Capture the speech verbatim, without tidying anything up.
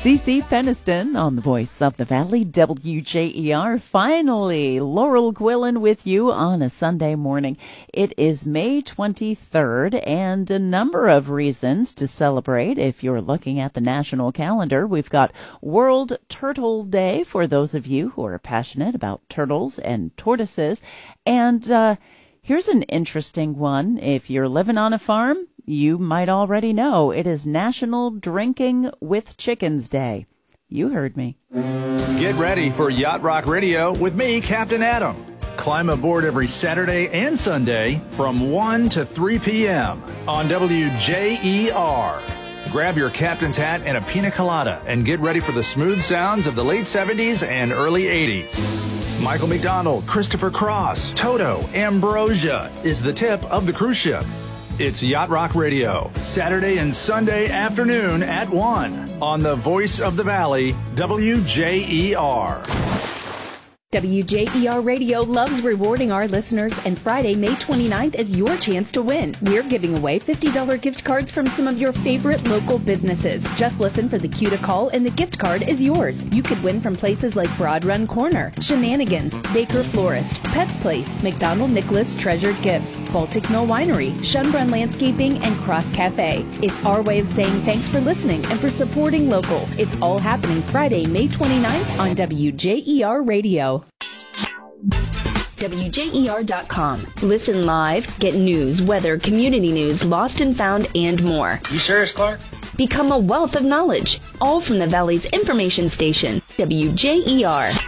Cece Peniston on the Voice of the Valley, W J E R. Finally, Laurel Quillen with you on a Sunday morning. It is May twenty-third, and a number of reasons to celebrate. If you're looking at the national calendar, we've got World Turtle Day for those of you who are passionate about turtles and tortoises. And uh, here's an interesting one. If you're living on a farm, you might already know it is National Drinking with Chickens Day. You heard me. Get ready for Yacht Rock Radio with me, Captain Adam. Climb aboard every Saturday and Sunday from one to three p.m. on W J E R. Grab your captain's hat and a pina colada and get ready for the smooth sounds of the late seventies and early eighties. Michael McDonald, Christopher Cross, Toto, Ambrosia is the tip of the cruise ship. It's Yacht Rock Radio, Saturday and Sunday afternoon at one on the Voice of the Valley, W J E R. W J E R Radio loves rewarding our listeners, and Friday, May twenty-ninth is your chance to win. We're giving away fifty dollars gift cards from some of your favorite local businesses. Just listen for the cue to call, and the gift card is yours. You could win from places like Broad Run Corner, Shenanigans, Baker Florist, Pets Place, McDonald Nicholas Treasured Gifts, Baltic Mill Winery, Shunbrun Landscaping, and Cross Cafe. It's our way of saying thanks for listening and for supporting local. It's all happening Friday, May twenty-ninth on W J E R Radio. W J E R dot com. Listen live, get news, weather, community news, lost and found, and more. You serious, Clark? Become a wealth of knowledge, all from the Valley's information station, W J E R.